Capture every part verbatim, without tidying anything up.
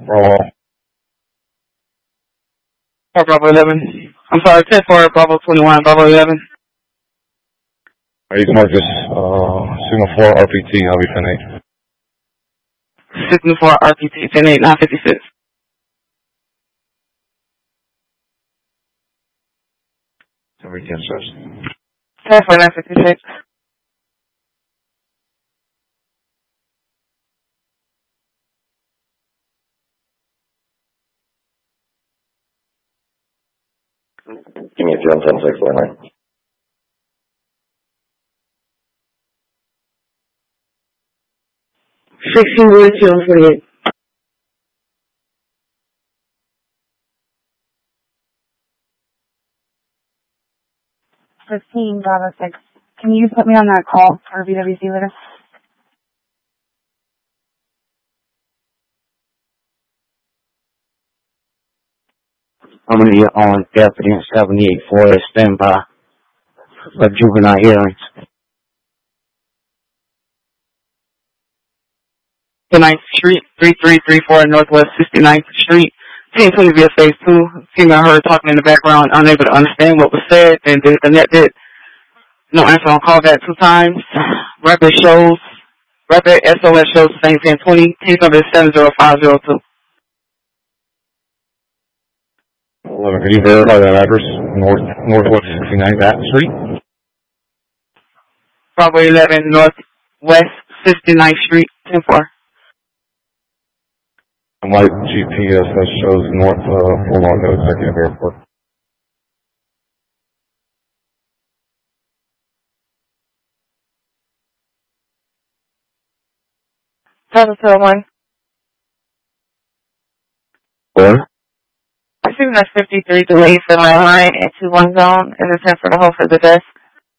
Bravo. Or Bravo eleven. I'm sorry, ten four, Bravo twenty-one, Bravo eleven. East Marcus, uh, Signal four, R P T, I'll be ten eight. Signal four, R P T, ten eight, nine fifty-six. Every ten six. ten four, nine fifty-six. Give me a ten ten six four nine. Sixteen forty-two on forty-eight. Fifteen Bravo six. Can you put me on that call for B W C later? I'm going to get on Deputy seventy-eight for a standby for juvenile hearings. ninth Street, three three three four Northwest sixty-ninth Street. ten twenty via phase two. Female heard talking in the background, unable to understand what was said, and the, the net did no answer on call back two times. Rapid shows, rapid S O S shows the same ten twenty. Case number is seven zero five zero two. eleven, can you verify that address? North, Northwest sixty-ninth Street? Bravo eleven Northwest sixty-ninth Street, ten four. My G P S that shows North uh, Orlando Executive Airport. seven zero one. Four? I assume that's fifty-three delays for my line and two one zone. Is it ten for the whole for the desk?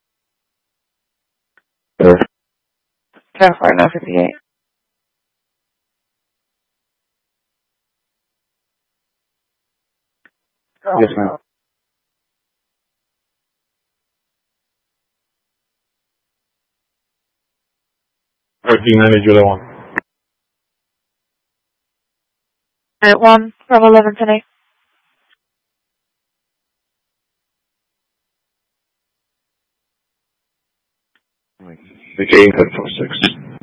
Four. ten for nine fifty-eight. Yes, ma'am. thirteen ninety July one. At one, Bravo eleven today. The game code four six.